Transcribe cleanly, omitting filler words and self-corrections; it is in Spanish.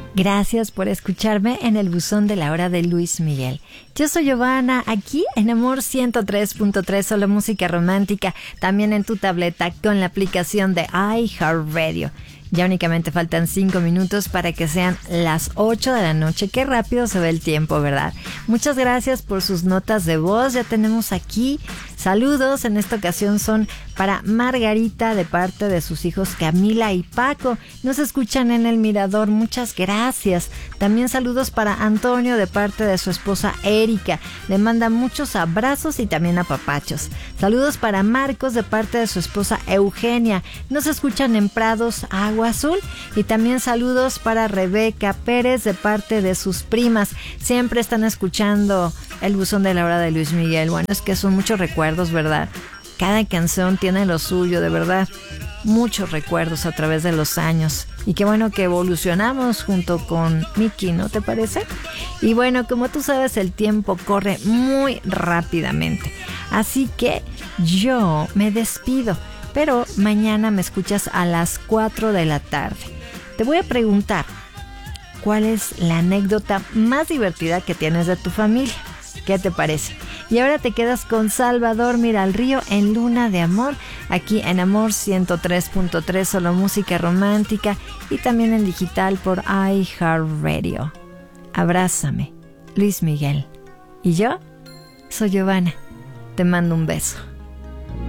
Gracias por escucharme en el buzón de la hora de Luis Miguel. Yo soy Giovanna, aquí en Amor 103.3, solo música romántica, también en tu tableta con la aplicación de iHeartRadio. Ya únicamente faltan 5 minutos para que sean las 8 de la noche. Qué rápido se ve el tiempo, ¿verdad? Muchas gracias por sus notas de voz. Ya tenemos aquí saludos. En esta ocasión son para Margarita de parte de sus hijos Camila y Paco. Nos escuchan en El Mirador. Muchas gracias. También saludos para Antonio de parte de su esposa Erika. Le manda muchos abrazos y también apapachos. Saludos para Marcos de parte de su esposa Eugenia. Nos escuchan en Prados, Agua Azul. Y también saludos para Rebeca Pérez de parte de sus primas. Siempre están escuchando el buzón de la hora de Luis Miguel. Bueno, es que son muchos recuerdos, ¿verdad? Cada canción tiene lo suyo, de verdad. Muchos recuerdos a través de los años. Y qué bueno que evolucionamos junto con Miki, ¿no te parece? Y bueno, como tú sabes, el tiempo corre muy rápidamente. Así que yo me despido. Pero mañana me escuchas a las 4 de la tarde. Te voy a preguntar, ¿cuál es la anécdota más divertida que tienes de tu familia? ¿Qué te parece? Y ahora te quedas con Salvador Mira al Río en Luna de Amor, aquí en Amor 103.3, solo música romántica, y también en digital por iHeartRadio. Abrázame, Luis Miguel. Y yo soy Giovanna. Te mando un beso.